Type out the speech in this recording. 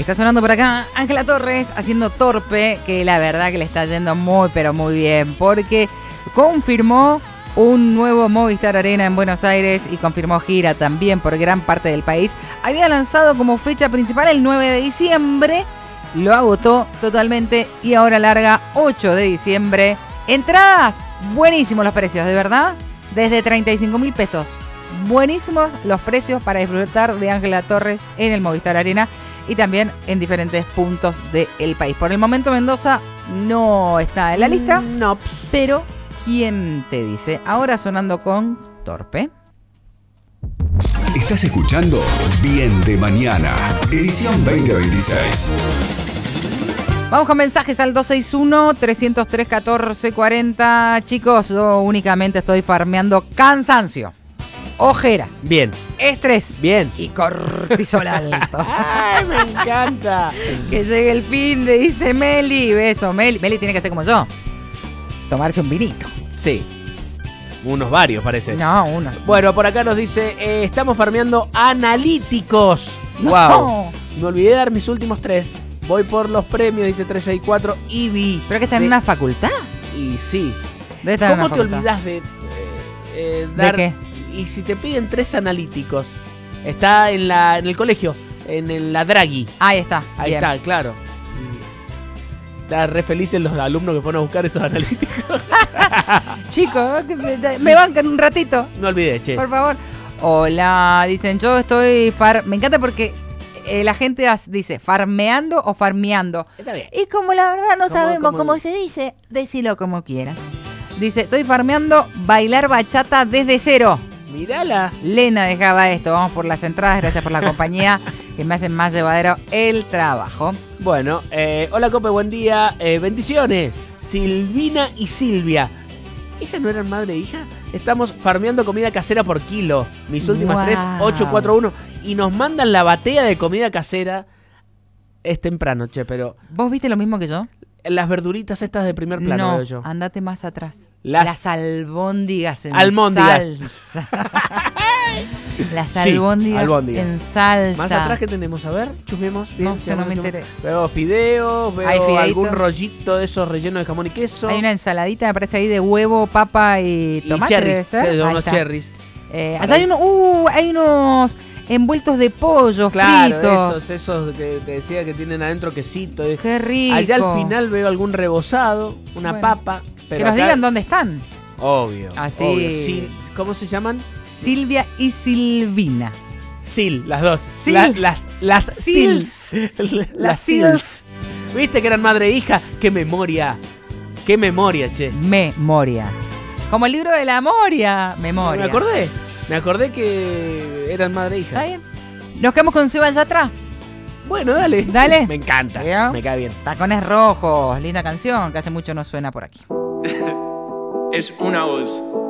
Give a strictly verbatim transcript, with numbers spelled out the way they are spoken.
Está sonando por acá Ángela Torres haciendo Torpe, que la verdad que le está yendo muy pero muy bien, porque confirmó un nuevo Movistar Arena en Buenos Aires y confirmó gira también por gran parte del país. Había lanzado como fecha principal el nueve de diciembre, lo agotó totalmente y ahora larga ocho de diciembre. Entradas, buenísimos los precios, de verdad, desde treinta y cinco mil pesos. Buenísimos los precios para disfrutar de Ángela Torres en el Movistar Arena y también en diferentes puntos del país. Por el momento Mendoza no está en la lista, no, pero ¿quién te dice? Ahora sonando con Torpe. Estás escuchando Bien de Mañana, edición veinte veintiséis. Vamos con mensajes al dos seis uno, tres cero tres, uno cuatro cuatro cero. Chicos, yo únicamente estoy farmeando cansancio, ojera, bien, estrés, bien, y cortisol alto. ¡Ay, me encanta! Que llegue el fin de, dice Meli. Beso, Meli. Meli tiene que ser como yo, tomarse un vinito. Sí, unos varios parece. No, unos. Bueno, por acá nos dice, eh, estamos farmeando analíticos. No. Wow. Me olvidé de dar mis últimos tres. Voy por los premios, dice tres seis cuatro I B I. ¿Pero que está en de... una facultad? Y sí. Debe estar en ¿Cómo una te facultad. olvidás de eh, eh, dar... ¿De qué? Y si te piden tres analíticos, está en la en el colegio, en el, la Draghi. Ahí está. Ahí bien. está, claro. Están re felices los alumnos que fueron a buscar esos analíticos. Chicos, que me, me bancan un ratito, No olvidé, che. por favor. Hola, dicen, yo estoy far... Me encanta porque eh, la gente as- dice farmeando o farmeando. Está bien. Y como la verdad no ¿Cómo- sabemos cómo- cómo se dice, decilo como quieras. Dice, estoy farmeando bailar bachata desde cero. Mirala. Lena dejaba esto, vamos por las entradas, gracias por la compañía, que me hacen más llevadero el trabajo. Bueno, eh, hola Cope, buen día. Eh, bendiciones. Silvina y Silvia. ¿Ellas no eran madre e hija? Estamos farmeando comida casera por kilo. Mis últimas Wow. tres, ocho cuatro uno. Y nos mandan la batea de comida casera. Es temprano, che, pero ¿Vos viste lo mismo que yo? las verduritas estas de primer plano No, veo yo. andate más atrás. Las- Las albóndigas en Almóndigas. salsa. Las Sí, albóndigas, albóndigas. en salsa. Más atrás que tenemos, a ver, chusmemos. Bien, No sé, si no vamos me a chusmear. interesa. Veo fideos, Hay veo fideíto. algún rollito de esos rellenos de jamón y queso. Hay una ensaladita, me parece ahí, de huevo, papa y y tomate. debe cherries, ser. sí, Ahí unos está. cherries. Eh, allá hay, uno, uh, hay unos envueltos de pollo Claro, fritos. esos, esos que te decía que tienen adentro quesito. y- Qué rico. Allá al final veo algún rebozado, una Bueno, papa. Pero que nos acá- digan dónde están. Obvio. Así. obvio. Sí, ¿cómo se llaman? Silvia y Silvina. Sil, las dos. Sil. La- las las Sils. Sils. Las Las Sils. Sils. ¿Viste que eran madre e hija? ¡Qué memoria! ¡Qué memoria, che! Memoria. Como el libro de la Moria. Memoria. Me acordé. Me acordé que eran madre e hija. ¿Está bien? Nos quedamos con Seba allá atrás. Bueno, dale. Dale. Me encanta. ¿Ya? Me cae bien. Tacones Rojos. Linda canción que hace mucho no suena por aquí. Es una voz.